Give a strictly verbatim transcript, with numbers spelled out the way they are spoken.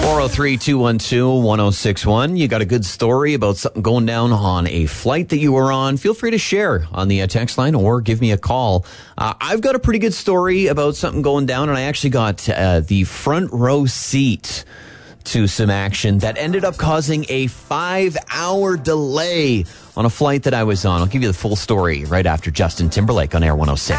four oh three, two one two, one oh six one. You got a good story about something going down on a flight that you were on? Feel free to share on the uh, text line or give me a call. Uh, I've got a pretty good story about something going down, and I actually got uh, the front row seat to some action that ended up causing a five-hour delay on a flight that I was on. I'll give you the full story right after Justin Timberlake on Air one oh six.